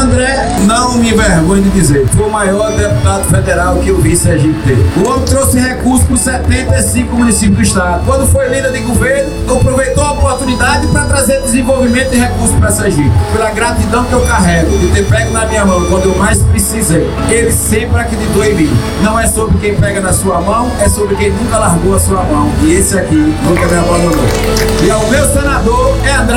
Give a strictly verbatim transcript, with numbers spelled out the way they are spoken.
André, não me envergonho de dizer, foi o maior deputado federal que eu vi Sergipe ter. O homem trouxe recursos para setenta e cinco municípios do estado. Quando foi líder de governo, aproveitou a oportunidade para trazer desenvolvimento e recursos para Sergipe. Pela gratidão que eu carrego de ter pego na minha mão quando eu mais precisei. Ele sempre acreditou em mim. Não é sobre quem pega na sua mão, é sobre quem nunca largou a sua mão. E esse aqui nunca me abandonou. E o meu senador é André.